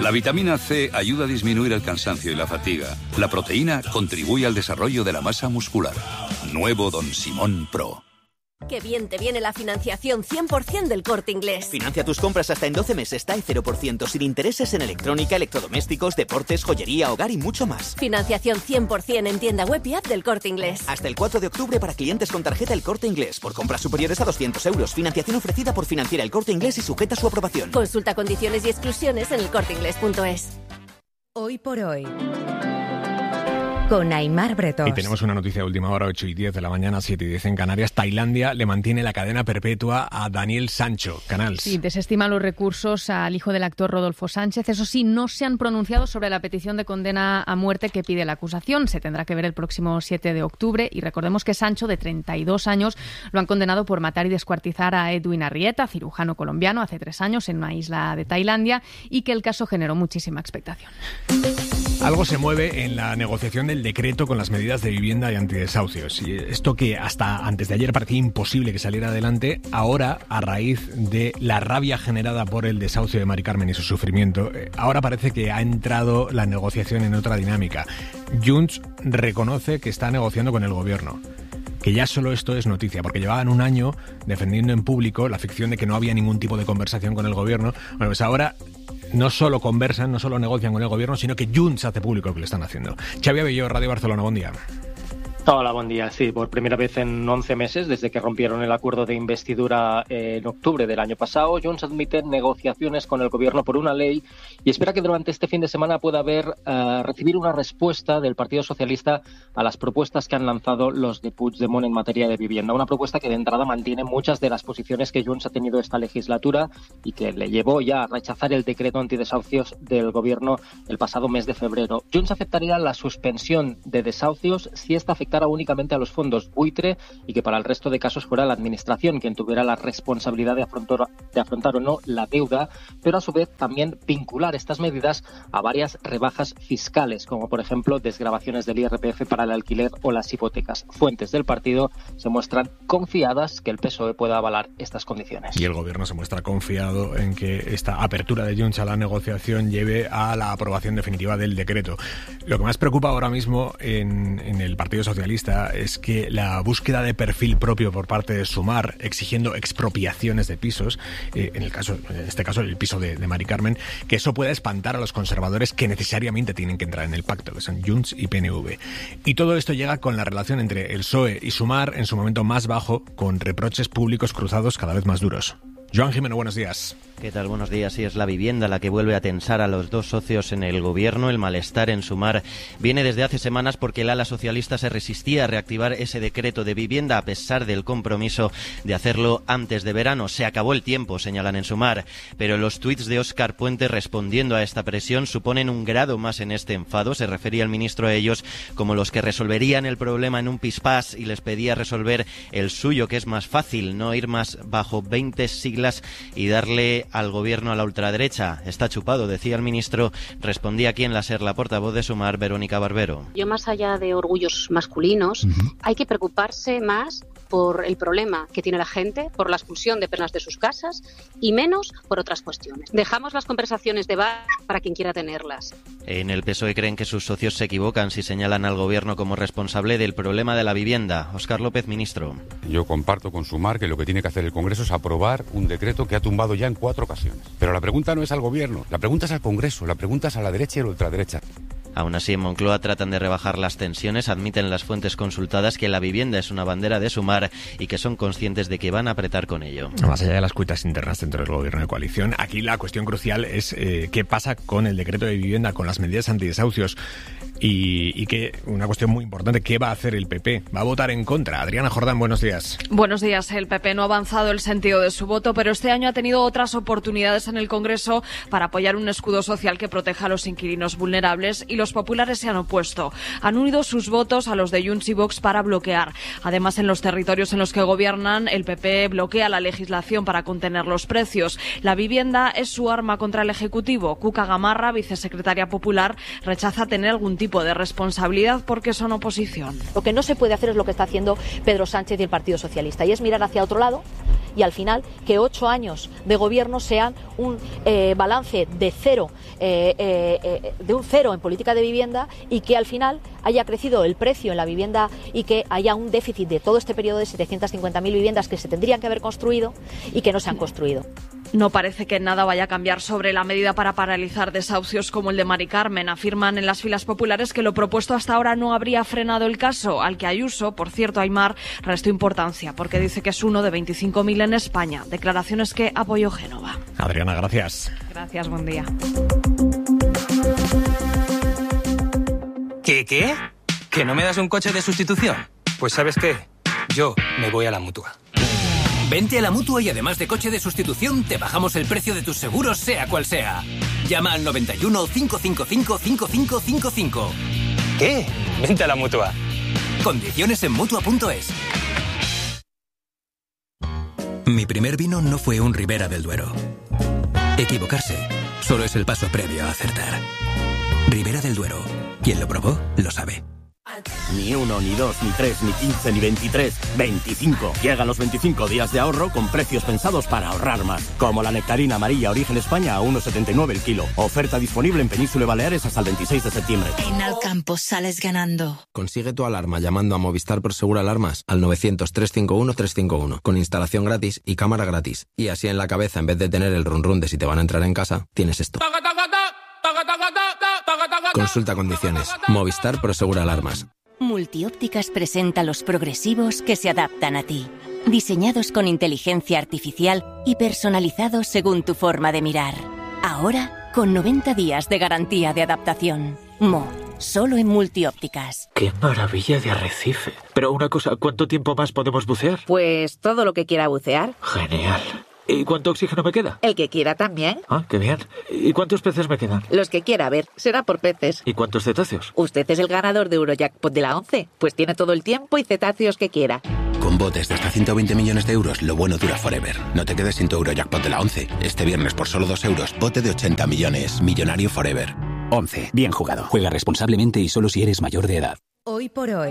La vitamina C ayuda a disminuir el cansancio y la fatiga. La proteína contribuye al desarrollo de la masa muscular. Nuevo Don Simón Pro. Qué bien te viene la financiación 100% del Corte Inglés. Financia tus compras hasta en 12 meses, TAE 0%, sin intereses en electrónica, electrodomésticos, deportes, joyería, hogar y mucho más. Financiación 100% en tienda web y app del Corte Inglés. Hasta el 4 de octubre para clientes con tarjeta El Corte Inglés. Por compras superiores a 200 euros. Financiación ofrecida por Financiera El Corte Inglés y sujeta a su aprobación. Consulta condiciones y exclusiones en elcorteinglés.es. Hoy por hoy, con Aimar Bretos. Y tenemos una noticia de última hora, 8:10 de la mañana, 7:10 en Canarias. Tailandia le mantiene la cadena perpetua a Daniel Sancho. Canals. Sí, desestima los recursos al hijo del actor Rodolfo Sánchez. Eso sí, no se han pronunciado sobre la petición de condena a muerte que pide la acusación. Se tendrá que ver el próximo 7 de octubre. Y recordemos que Sancho, de 32 años, lo han condenado por matar y descuartizar a Edwin Arrieta, cirujano colombiano, hace 3 años en una isla de Tailandia, y que el caso generó muchísima expectación. Algo se mueve en la negociación del decreto con las medidas de vivienda y antidesahucios. Y esto que hasta antes de ayer parecía imposible que saliera adelante, ahora, a raíz de la rabia generada por el desahucio de Mari Carmen y su sufrimiento, ahora parece que ha entrado la negociación en otra dinámica. Junts reconoce que está negociando con el gobierno. Que ya solo esto es noticia, porque llevaban un año defendiendo en público la ficción de que no había ningún tipo de conversación con el gobierno. Bueno, pues ahora no solo conversan, no solo negocian con el gobierno, sino que Junts hace público que lo están haciendo. Xavi Abelló, Radio Barcelona, buen día. Hola, buen día. Sí, por primera vez en 11 meses, desde que rompieron el acuerdo de investidura en octubre del año pasado, Junts admite negociaciones con el gobierno por una ley y espera que durante este fin de semana pueda recibir una respuesta del Partido Socialista a las propuestas que han lanzado los de Puigdemont en materia de vivienda. Una propuesta que de entrada mantiene muchas de las posiciones que Junts ha tenido esta legislatura y que le llevó ya a rechazar el decreto antidesahucios del gobierno el pasado mes de febrero. Junts aceptaría la suspensión de desahucios si esta afectara únicamente a los fondos buitre y que para el resto de casos fuera la administración quien tuviera la responsabilidad de afrontar o no la deuda, pero a su vez también vincular estas medidas a varias rebajas fiscales, como por ejemplo desgravaciones del IRPF para el alquiler o las hipotecas. Fuentes del partido se muestran confiadas que el PSOE pueda avalar estas condiciones. Y el gobierno se muestra confiado en que esta apertura de Junts a la negociación lleve a la aprobación definitiva del decreto. Lo que más preocupa ahora mismo en el Partido Socialista es que la búsqueda de perfil propio por parte de Sumar, exigiendo expropiaciones de pisos, en este caso el piso de Mari Carmen, que eso pueda espantar a los conservadores que necesariamente tienen que entrar en el pacto, que son Junts y PNV. Y todo esto llega con la relación entre el PSOE y Sumar en su momento más bajo, con reproches públicos cruzados cada vez más duros. Joan Jimeno, buenos días. ¿Qué tal? Buenos días. Sí, es la vivienda la que vuelve a tensar a los dos socios en el gobierno. El malestar en Sumar viene desde hace semanas porque el ala socialista se resistía a reactivar ese decreto de vivienda a pesar del compromiso de hacerlo antes de verano. Se acabó el tiempo, señalan en Sumar, pero los tuits de Óscar Puente respondiendo a esta presión suponen un grado más en este enfado. Se refería el ministro a ellos como los que resolverían el problema en un pispás y les pedía resolver el suyo, que es más fácil, no ir más bajo 20 siglas y darle al gobierno a la ultraderecha. Está chupado, decía el ministro. Respondía aquí en la SER la portavoz de Sumar, Verónica Barbero. Yo, más allá de orgullos masculinos, hay que preocuparse más por el problema que tiene la gente, por la expulsión de personas de sus casas y menos por otras cuestiones. Dejamos las conversaciones de bar para quien quiera tenerlas. En el PSOE creen que sus socios se equivocan si señalan al gobierno como responsable del problema de la vivienda. Óscar López, ministro. Yo comparto con Sumar que lo que tiene que hacer el Congreso es aprobar un decreto que ha tumbado ya en 4 ocasiones. Pero la pregunta no es al gobierno, la pregunta es al Congreso, la pregunta es a la derecha y a la ultraderecha. Aún así, en Moncloa tratan de rebajar las tensiones, admiten las fuentes consultadas que la vivienda es una bandera de Sumar y que son conscientes de que van a apretar con ello. Más allá de las cuitas internas dentro del gobierno de coalición, aquí la cuestión crucial es qué pasa con el decreto de vivienda, con las medidas antidesahucios y que una cuestión muy importante, ¿qué va a hacer el PP? ¿Va a votar en contra? Adriana Jordán, buenos días. Buenos días. El PP no ha avanzado el sentido de su voto, pero este año ha tenido otras oportunidades en el Congreso para apoyar un escudo social que proteja a los inquilinos vulnerables y los populares se han opuesto. Han unido sus votos a los de Junts y Vox para bloquear. Además, en los territorios en los que gobiernan, el PP bloquea la legislación para contener los precios. La vivienda es su arma contra el Ejecutivo. Cuca Gamarra, vicesecretaria popular, rechaza tener algún tipo tipo de responsabilidad porque son oposición. Lo que no se puede hacer es lo que está haciendo Pedro Sánchez y el Partido Socialista, y es mirar hacia otro lado y al final que 8 años de gobierno sean un balance de cero, de un cero en política de vivienda, y que al final haya crecido el precio en la vivienda y que haya un déficit de todo este periodo de 750.000 viviendas que se tendrían que haber construido y que no se han construido. No parece que nada vaya a cambiar sobre la medida para paralizar desahucios como el de Mari Carmen. Afirman en las filas populares que lo propuesto hasta ahora no habría frenado el caso, al que Ayuso, por cierto, Aimar, restó importancia porque dice que es uno de 25.000 en España. Declaraciones que apoyó Génova. Adriana, gracias. Gracias, buen día. ¿Qué? ¿Que no me das un coche de sustitución? Pues ¿sabes qué? Yo me voy a la Mutua. Vente a la Mutua y además de coche de sustitución, te bajamos el precio de tus seguros, sea cual sea. Llama al 91 555 5555. ¿Qué? Vente a la Mutua. Condiciones en Mutua.es. Mi primer vino no fue un Ribera del Duero. Equivocarse solo es el paso previo a acertar. Ribera del Duero. Quien lo probó, lo sabe. Ni 1, ni 2, ni 3, ni 15, ni 23, 25. Llegan los 25 días de ahorro con precios pensados para ahorrar más. Como la nectarina amarilla Origen España a 1,79 el kilo. Oferta disponible en Península y Baleares hasta el 26 de septiembre. En Alcampo sales ganando. Consigue tu alarma llamando a Movistar Prosegur Alarmas al 900-351-351 con instalación gratis y cámara gratis. Y así en la cabeza, en vez de tener el run run de si te van a entrar en casa, tienes esto. Consulta condiciones. Movistar Prosegur Alarmas. Multiópticas presenta los progresivos que se adaptan a ti. Diseñados con inteligencia artificial y personalizados según tu forma de mirar. Ahora, con 90 días de garantía de adaptación. Solo en Multiópticas. ¡Qué maravilla de arrecife! Pero una cosa, ¿cuánto tiempo más podemos bucear? Pues todo lo que quiera bucear. Genial. ¿Y cuánto oxígeno me queda? El que quiera también. Ah, qué bien. ¿Y cuántos peces me quedan? Los que quiera, ver. Será por peces. ¿Y cuántos cetáceos? Usted es el ganador de Eurojackpot de la 11. Pues tiene todo el tiempo y cetáceos que quiera. Con botes de hasta 120 millones de euros, lo bueno dura forever. No te quedes sin tu Eurojackpot de la 11. Este viernes por solo 2 euros, bote de 80 millones. Millonario forever. 11. Bien jugado. Juega responsablemente y solo si eres mayor de edad. Hoy por hoy.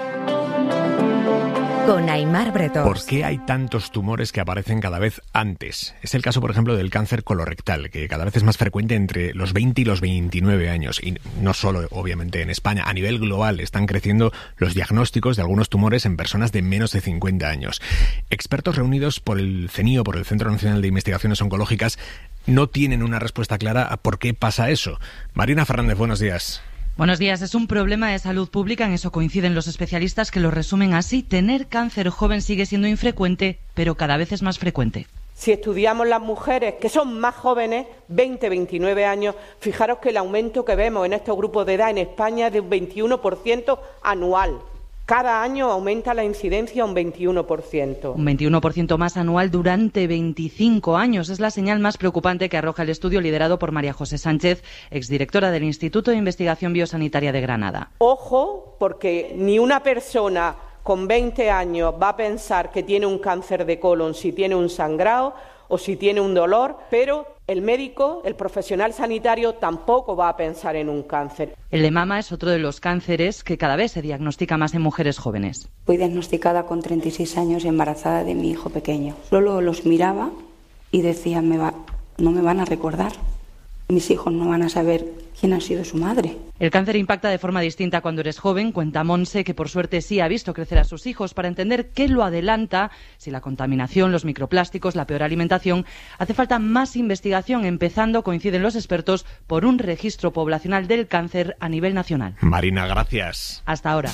Con Aimar Bretós. ¿Por qué hay tantos tumores que aparecen cada vez antes? Es el caso, por ejemplo, del cáncer colorectal, que cada vez es más frecuente entre los 20 y los 29 años. Y no solo, obviamente, en España. A nivel global están creciendo los diagnósticos de algunos tumores en personas de menos de 50 años. Expertos reunidos por el CENIO, por el Centro Nacional de Investigaciones Oncológicas, no tienen una respuesta clara a por qué pasa eso. Marina Fernández, buenos días. Buenos días. Es un problema de salud pública, en eso coinciden los especialistas que lo resumen así. Tener cáncer joven sigue siendo infrecuente, pero cada vez es más frecuente. Si estudiamos las mujeres que son más jóvenes, 20-29 años, fijaros que el aumento que vemos en estos grupos de edad en España es de un 21% anual. Cada año aumenta la incidencia un 21%. Un 21% más anual durante 25 años. Es la señal más preocupante que arroja el estudio liderado por María José Sánchez, exdirectora del Instituto de Investigación Biosanitaria de Granada. Ojo, porque ni una persona con 20 años va a pensar que tiene un cáncer de colon si tiene un sangrado o si tiene un dolor, pero el médico, el profesional sanitario, tampoco va a pensar en un cáncer. El de mama es otro de los cánceres que cada vez se diagnostica más en mujeres jóvenes. Fui diagnosticada con 36 años embarazada de mi hijo pequeño. Solo los miraba y decía, no me van a recordar. Mis hijos no van a saber quién ha sido su madre. El cáncer impacta de forma distinta cuando eres joven. Cuenta Monse que por suerte sí ha visto crecer a sus hijos. Para entender qué lo adelanta, si la contaminación, los microplásticos, la peor alimentación, hace falta más investigación, empezando, coinciden los expertos, por un registro poblacional del cáncer a nivel nacional. Marina, gracias. Hasta ahora.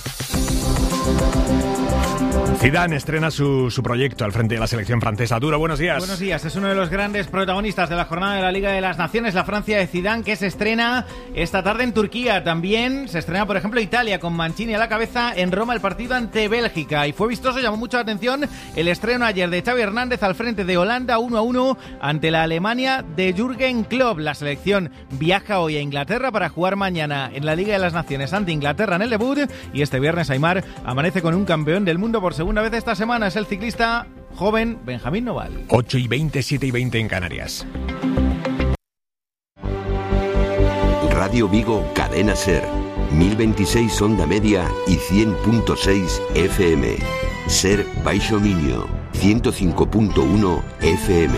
Zidane estrena su proyecto al frente de la selección francesa. Duro, buenos días. Buenos días. Es uno de los grandes protagonistas de la jornada de la Liga de las Naciones, la Francia de Zidane, que se estrena esta tarde en Turquía. También se estrena, por ejemplo, Italia, con Mancini a la cabeza en Roma, el partido ante Bélgica. Y fue vistoso, llamó mucho la atención el estreno ayer de Xavi Hernández al frente de Holanda 1-1 ante la Alemania de Jürgen Klopp. La selección viaja hoy a Inglaterra para jugar mañana en la Liga de las Naciones ante Inglaterra en el debut. Y este viernes Aimar amanece con un campeón del mundo por segunda vez esta semana. Es el ciclista joven Benjamín Noval. 8:20, 7:20 en Canarias. Radio Vigo, Cadena SER. 1026 onda media y 100.6 FM. Ser Baixo Miño, 105.1 FM.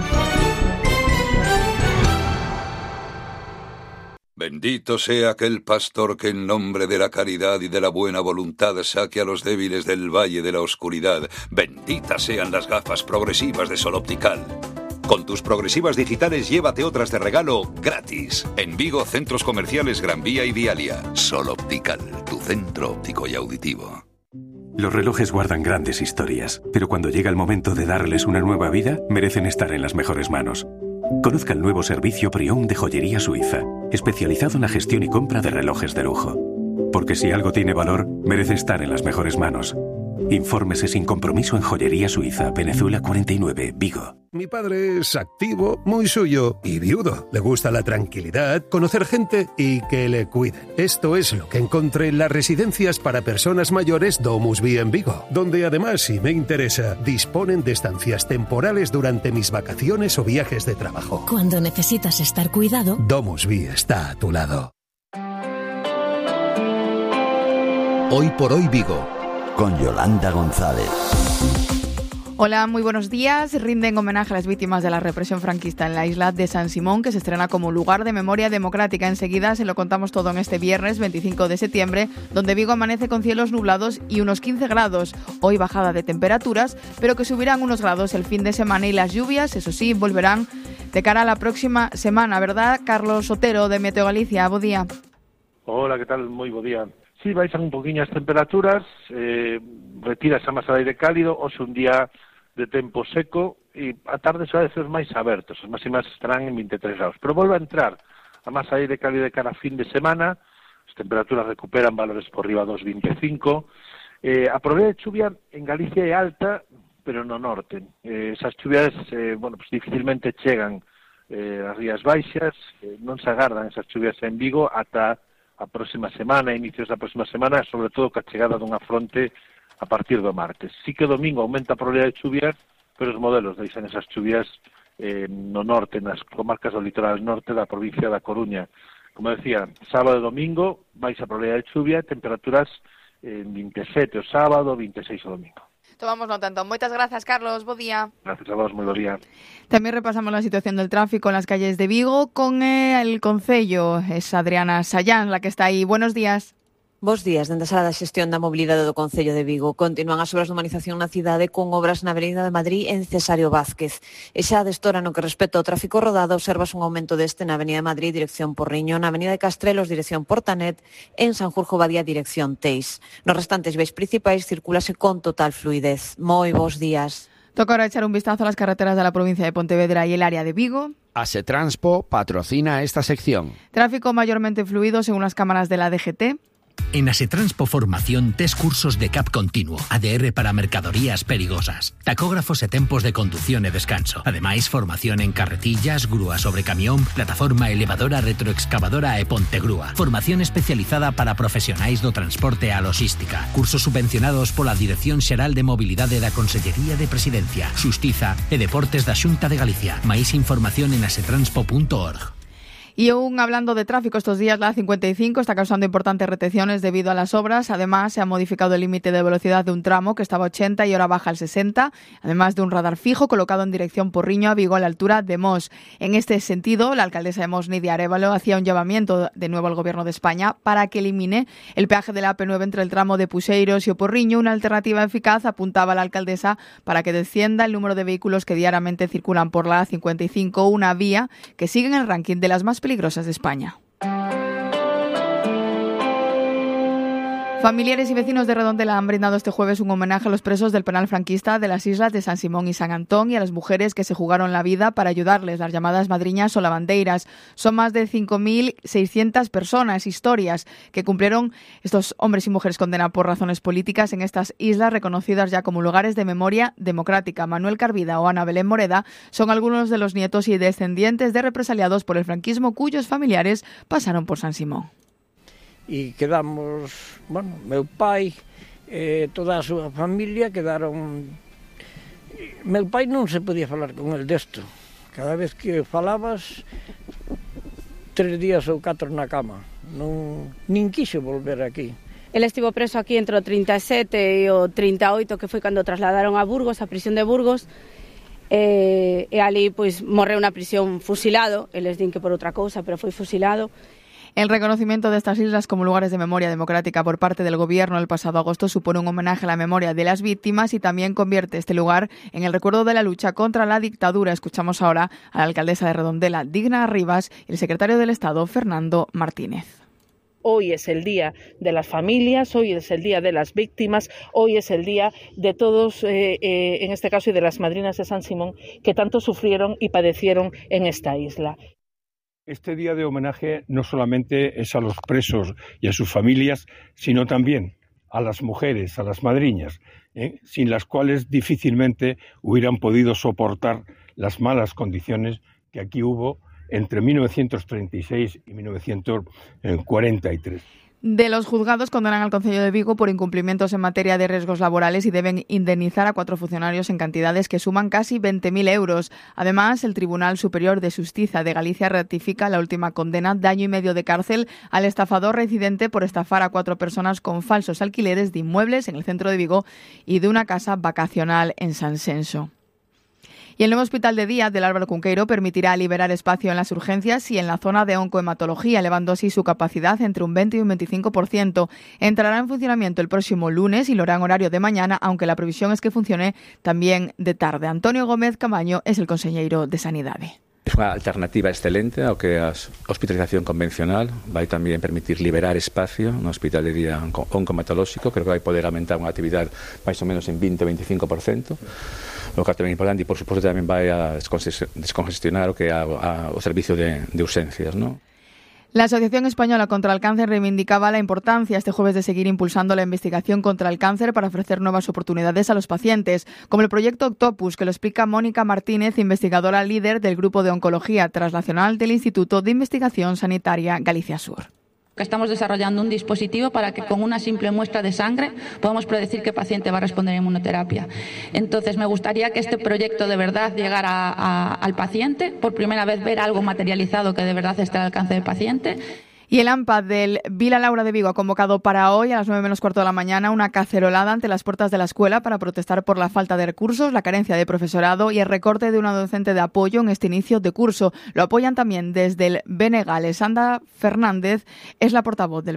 Bendito sea aquel pastor que en nombre de la caridad y de la buena voluntad saque a los débiles del valle de la oscuridad. Benditas sean las gafas progresivas de Sol Optical. Con tus progresivas digitales llévate otras de regalo gratis. En Vigo, centros comerciales Gran Vía y Vialia. Sol Optical, tu centro óptico y auditivo. Los relojes guardan grandes historias, pero cuando llega el momento de darles una nueva vida, merecen estar en las mejores manos. Conozca el nuevo servicio Prión de Joyería Suiza, especializado en la gestión y compra de relojes de lujo. Porque si algo tiene valor, merece estar en las mejores manos. Infórmese sin compromiso en Joyería Suiza, Venezuela 49, Vigo. Mi padre es activo, muy suyo y viudo. Le gusta la tranquilidad, conocer gente y que le cuiden. Esto es lo que encontré en las residencias para personas mayores Domus Vi en Vigo, donde además, si me interesa, disponen de estancias temporales durante mis vacaciones o viajes de trabajo. Cuando necesitas estar cuidado, Domus Vi está a tu lado. Hoy por hoy Vigo, con Yolanda González. Hola, muy buenos días. Rinden homenaje a las víctimas de la represión franquista en la isla de San Simón, que se estrena como lugar de memoria democrática. Enseguida se lo contamos todo en este viernes 25 de septiembre, donde Vigo amanece con cielos nublados y unos 15 grados. Hoy bajada de temperaturas, pero que subirán unos grados el fin de semana, y las lluvias, eso sí, volverán de cara a la próxima semana, ¿verdad? Carlos Sotero, de Meteo Galicia. Bo día. Hola, ¿qué tal? Moi bo día. Sí, baixan un poquinho as temperaturas, retira esa masa de aire cálido, hoxe un día de tempo seco e a tarde se vai a ser máis abertos, as máximas estarán en 23 graus, pero volve a entrar a masa de aire cálido de cara a fin de semana, as temperaturas recuperan valores por riba dos 25, a probabilidade de chuvia en Galicia é alta, pero no norte, esas chuvias, pues dificilmente chegan as Rías Baixas, non se agardan esas chuvias en Vigo ata a próxima semana, inicios da próxima semana, sobre todo ca chegada dunha fronte a partir do martes. Sí que domingo aumenta a probabilidade de chuvias, pero os modelos deixan esas chuvias no norte, nas comarcas do litoral norte da provincia da Coruña. Como decía, sábado e domingo vais a probabilidade de chuvia, temperaturas en 27 o sábado, 26 o domingo. Tomamos nota, entón. Moitas grazas, Carlos. Bo día. Gracias a vos, moi bo día. También repasamos la situación del tráfico en las calles de Vigo con el Concello. Es Adriana Sayán la que está ahí. Buenos días. Bos días, dende a Sala da Xestión da Mobilidade do Concello de Vigo. Continúan as obras de humanización na cidade con obras na Avenida de Madrid en Cesario Vázquez. E xa destora no que respecta ao tráfico rodado, observas un aumento deste na Avenida de Madrid, dirección Porriño, na Avenida de Castrelos, dirección Portanet, en Sanjurjo Badía, dirección Teis. Nos restantes veias principais circulase con total fluidez. Moi bos días. Toca ahora echar un vistazo a las carreteras de la provincia de Pontevedra y el área de Vigo. Asetranspo patrocina esta sección. Tráfico mayormente fluido según las cámaras de la DGT. En Asetranspo Formación, 3 cursos de CAP continuo, ADR para mercadorías perigosas, tacógrafos e tempos de conducción e descanso. Ademais, formación en carretillas, grúa sobre camión, plataforma elevadora, retroexcavadora e pontegrúa. Formación especializada para profesionais do transporte e a logística. Cursos subvencionados pola Dirección Xeral de Mobilidade da Consellería de Presidencia, Xustiza e Deportes da Xunta de Galicia. Máis información en asetranspo.org. Y aún hablando de tráfico, estos días la A55 está causando importantes retenciones debido a las obras. Además, se ha modificado el límite de velocidad de un tramo que estaba a 80 y ahora baja al 60, además de un radar fijo colocado en dirección Porriño a Vigo a la altura de Mos. En este sentido, la alcaldesa de Mos, Nidia Arévalo, hacía un llamamiento de nuevo al Gobierno de España para que elimine el peaje de la AP9 entre el tramo de Puxeiros y o Porriño. Una alternativa eficaz, apuntaba la alcaldesa, para que descienda el número de vehículos que diariamente circulan por la A55, una vía que sigue en el ranking de las más peligrosas de España. Familiares y vecinos de Redondela han brindado este jueves un homenaje a los presos del penal franquista de las islas de San Simón y San Antón y a las mujeres que se jugaron la vida para ayudarles, las llamadas madriñas o lavandeiras. Son más de 5.600 personas, historias que cumplieron estos hombres y mujeres condenados por razones políticas en estas islas reconocidas ya como lugares de memoria democrática. Manuel Carvida o Ana Belén Moreda son algunos de los nietos y descendientes de represaliados por el franquismo cuyos familiares pasaron por San Simón. E quedamos, meu pai e toda a súa familia quedaron... Meu pai non se podía falar con el desto. Cada vez que falabas, 3 días ou 4 na cama. nin quixo volver aquí. El estivo preso aquí entre o 37 e o 38, que foi cando trasladaron a Burgos, a prisión de Burgos, e ali pois morreu na prisión fusilado, eles din que por outra cousa, pero foi fusilado. El reconocimiento de estas islas como lugares de memoria democrática por parte del Gobierno el pasado agosto supone un homenaje a la memoria de las víctimas y también convierte este lugar en el recuerdo de la lucha contra la dictadura. Escuchamos ahora a la alcaldesa de Redondela, Digna Rivas, y el secretario del Estado, Fernando Martínez. Hoy es el día de las familias, hoy es el día de las víctimas, hoy es el día de todos, en este caso, y de las madrinas de San Simón, que tanto sufrieron y padecieron en esta isla. Este día de homenaje no solamente es a los presos y a sus familias, sino también a las mujeres, a las madriñas, sin las cuales difícilmente hubieran podido soportar las malas condiciones que aquí hubo entre 1936 y 1943. De los juzgados condenan al Concello de Vigo por incumplimientos en materia de riesgos laborales y deben indemnizar a 4 funcionarios en cantidades que suman casi 20.000 euros. Además, el Tribunal Superior de Xustiza de Galicia ratifica la última condena de 1 año y medio de cárcel al estafador reincidente por estafar a 4 personas con falsos alquileres de inmuebles en el centro de Vigo y de una casa vacacional en Sanxenxo. Y el nuevo hospital de día del Álvaro Cunqueiro permitirá liberar espacio en las urgencias y en la zona de oncohematología, elevando así su capacidad entre un 20 y un 25%. Entrará en funcionamiento el próximo lunes y lo hará en horario de mañana, aunque la previsión es que funcione también de tarde. Antonio Gómez Camaño es el conselleiro de Sanidade. Es unha alternativa excelente ao que a hospitalización convencional. Vai tamén permitir liberar espacio no hospital de día oncohematolóxico. Creo que vai poder aumentar unha actividade máis ou menos en 20 ou 25%. O que é tamén importante e, por suposto, tamén vai a descongestionar o que é o servicio de urxencias, non? La Asociación Española contra el Cáncer reivindicaba la importancia este jueves de seguir impulsando la investigación contra el cáncer para ofrecer nuevas oportunidades a los pacientes, como el proyecto Octopus, que lo explica Mónica Martínez, investigadora líder del Grupo de Oncología Translacional del Instituto de Investigación Sanitaria Galicia Sur. Estamos desarrollando un dispositivo para que con una simple muestra de sangre podamos predecir qué paciente va a responder a inmunoterapia. Entonces, me gustaría que este proyecto de verdad llegara al paciente, por primera vez ver algo materializado que de verdad esté al alcance del paciente. Y el AMPA del Vila Laura de Vigo ha convocado para hoy a las 9 menos cuarto de la mañana una cacerolada ante las puertas de la escuela para protestar por la falta de recursos, la carencia de profesorado y el recorte de una docente de apoyo en este inicio de curso. Lo apoyan también desde el BNG. Alessandra Fernández es la portavoz del